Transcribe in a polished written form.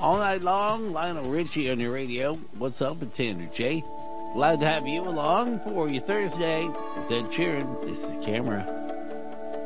All night long, Lionel Richie on your radio. What's up? It's Andrew J. Glad to have you along for your Thursday. Ed Sheeran, this is Camera.